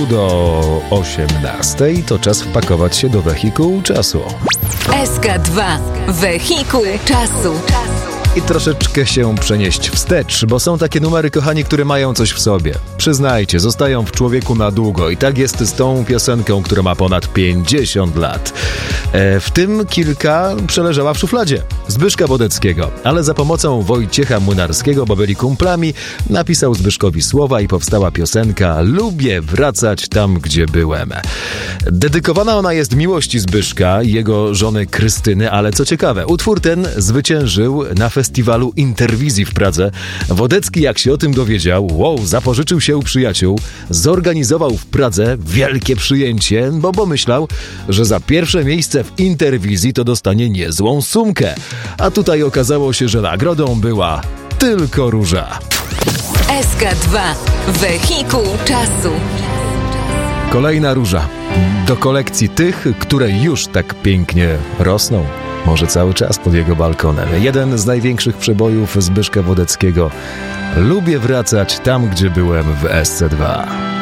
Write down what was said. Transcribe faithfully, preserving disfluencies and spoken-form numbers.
pół do osiemnastej to czas wpakować się do wehikułu czasu. S K dwa. Wehikuł czasu. I troszeczkę się przenieść wstecz, bo są takie numery, kochani, które mają coś w sobie. Przyznajcie, zostają w człowieku na długo i tak jest z tą piosenką, która ma ponad pięćdziesiąt lat. E, w tym kilka przeleżała w szufladzie Zbyszka Wodeckiego, ale za pomocą Wojciecha Młynarskiego, bo byli kumplami, napisał Zbyszkowi słowa i powstała piosenka Lubię wracać tam, gdzie byłem. Dedykowana ona jest miłości Zbyszka i jego żony Krystyny, ale co ciekawe, utwór ten zwyciężył na festiwalu Interwizji w Pradze. Wodecki, jak się o tym dowiedział, wow, zapożyczył się u przyjaciół, zorganizował w Pradze wielkie przyjęcie, bo pomyślał, że za pierwsze miejsce w Interwizji to dostanie niezłą sumkę. A tutaj okazało się, że nagrodą była tylko róża. S K dwa. Wehikuł czasu. Kolejna róża. Do kolekcji tych, które już tak pięknie rosną. Może cały czas pod jego balkonem. Jeden z największych przebojów Zbyszka Wodeckiego. Lubię wracać tam, gdzie byłem w S C dwa.